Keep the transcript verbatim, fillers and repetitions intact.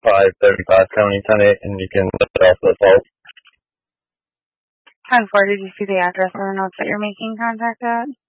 five thirty-five County ten eight, and you can look it off the fault. ten four, did you see the address on the notes that you're making contact at?